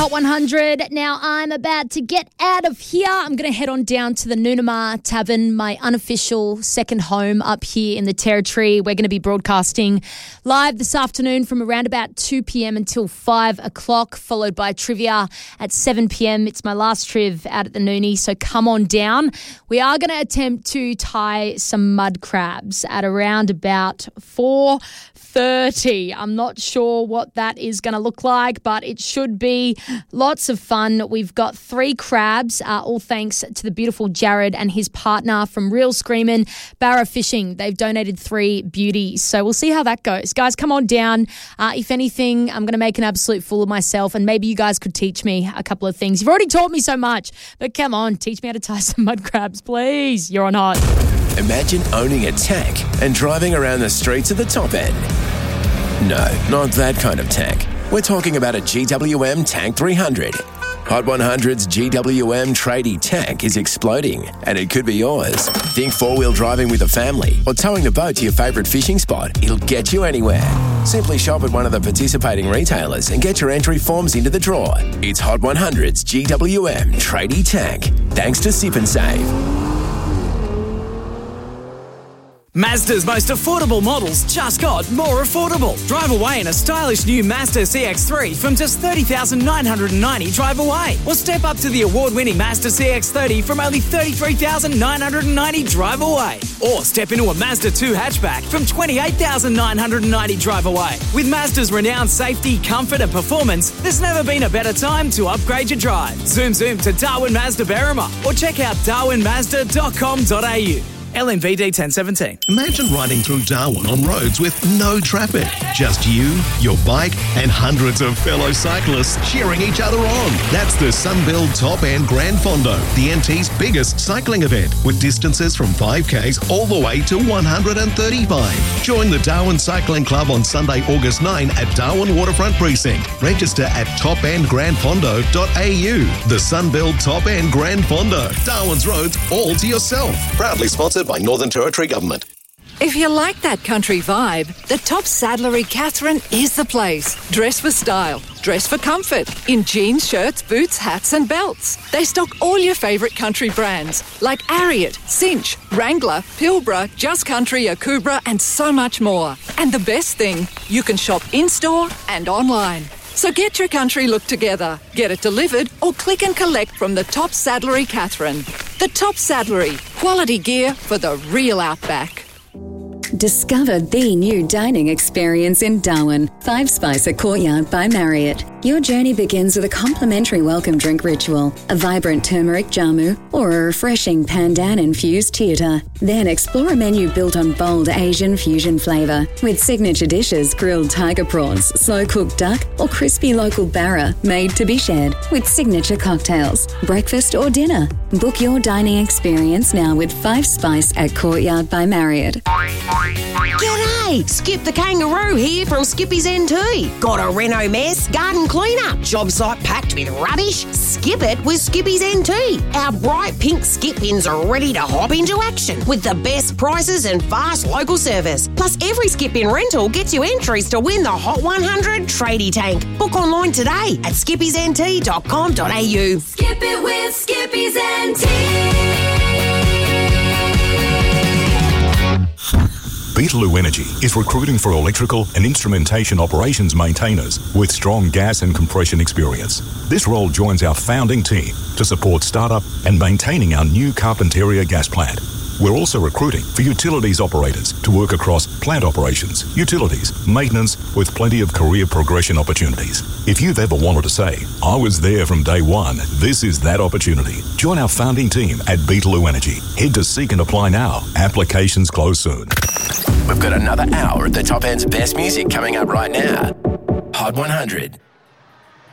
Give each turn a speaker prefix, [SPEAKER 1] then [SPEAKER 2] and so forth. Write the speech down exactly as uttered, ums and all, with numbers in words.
[SPEAKER 1] Hot one hundred. Now I'm about to get out of here. I'm going to head on down to the Noonamar Tavern, my unofficial second home up here in the Territory. We're going to be broadcasting live this afternoon from around about two p.m. until five o'clock, followed by trivia at seven p.m. It's my last triv out at the Noonie, so come on down. We are going to attempt to tie some mud crabs at around about four thirty. I'm not sure what that is going to look like, but it should be lots of fun. We've got three crabs, uh, all thanks to the beautiful Jared and his partner from Real Screamin' Barra Fishing. They've donated three beauties, so we'll see how that goes. Guys, come on down. Uh, if anything, I'm going to make an absolute fool of myself, and maybe you guys could teach me a couple of things. You've already taught me so much, but come on, teach me how to tie some mud crabs, please. You're on Hot.
[SPEAKER 2] Imagine owning a tank and driving around the streets of the top end. No, not that kind of tank. We're talking about a G W M Tank three hundred. Hot one hundred's G W M tradie tank is exploding, and it could be yours. Think four-wheel driving with a family or towing a boat to your favourite fishing spot. It'll get you anywhere. Simply shop at one of the participating retailers and get your entry forms into the draw. It's Hot one hundred's G W M tradie tank, thanks to Sip and Save.
[SPEAKER 3] Mazda's most affordable models just got more affordable. Drive away in a stylish new Mazda C X three from just thirty thousand nine hundred ninety dollars drive away. Or step up to the award-winning Mazda C X thirty from only thirty-three thousand nine hundred ninety dollars drive away. Or step into a Mazda two hatchback from twenty-eight thousand nine hundred ninety dollars drive away. With Mazda's renowned safety, comfort and performance, there's never been a better time to upgrade your drive. Zoom zoom to Darwin Mazda Berrima or check out darwin mazda dot com dot a u. L N V D ten seventeen.
[SPEAKER 4] Imagine riding through Darwin on roads with no traffic. Just you, your bike, and hundreds of fellow cyclists cheering each other on. That's the Sunbelt Top End Grand Fondo, the N T's biggest cycling event, with distances from five Ks all the way to one hundred thirty-five. Join the Darwin Cycling Club on Sunday, August ninth at Darwin Waterfront Precinct. Register at top end grand fondo dot a u. The Sunbelt Top End Grand Fondo. Darwin's roads all to yourself. Proudly sponsored by Northern Territory Government.
[SPEAKER 5] If you like that country vibe, the Top Saddlery Catherine is the place. Dress for style, dress for comfort, in jeans, shirts, boots, hats and belts. They stock all your favourite country brands like Ariat, Cinch, Wrangler, Pilbara, Just Country, Akubra and so much more. And the best thing, you can shop in-store and online. So get your country look together, get it delivered or click and collect from the Top Saddlery Catherine. The Top Saddlery, quality gear for the real outback.
[SPEAKER 6] Discover the new dining experience in Darwin. Five Spice at Courtyard by Marriott. Your journey begins with a complimentary welcome drink ritual, a vibrant turmeric jamu, or a refreshing pandan-infused theatre. Then explore a menu built on bold Asian fusion flavour, with signature dishes, grilled tiger prawns, slow-cooked duck, or crispy local barra, made to be shared, with signature cocktails, breakfast or dinner. Book your dining experience now with Five Spice at Courtyard by Marriott.
[SPEAKER 7] G'day! Skip the Kangaroo here from Skippy's N T. Got a reno mess? Garden cleanup? Job site packed with rubbish? Skip it with Skippy's N T. Our bright pink skip bins are ready to hop into action with the best prices and fast local service. Plus, every skip bin rental gets you entries to win the Hot one hundred Tradie Tank. Book online today at skippys n t dot com dot a u.
[SPEAKER 8] Skip it with Skippy's N T.
[SPEAKER 9] Beetaloo Energy is recruiting for electrical and instrumentation operations maintainers with strong gas and compression experience. This role joins our founding team to support startup and maintaining our new Carpentaria gas plant. We're also recruiting for utilities operators to work across plant operations, utilities, maintenance, with plenty of career progression opportunities. If you've ever wanted to say, I was there from day one, this is that opportunity. Join our founding team at Beetaloo Energy. Head to Seek and Apply now. Applications close soon.
[SPEAKER 2] We've got another hour of the top end's best music coming up right now. Hot one hundred.